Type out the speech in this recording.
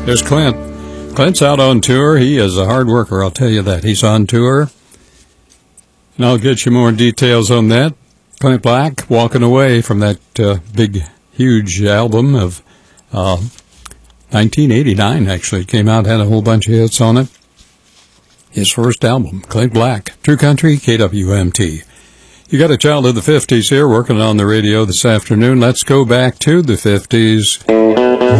There's Clint. Clint's out on tour. He is a hard worker, I'll tell you that. He's on tour. And I'll get you more details on that. Clint Black, walking away from that big, huge album of 1989, actually. It came out, had a whole bunch of hits on it. His first album, Clint Black, True Country, KWMT. You got a child of the 50s here working on the radio this afternoon. Let's go back to the 50s.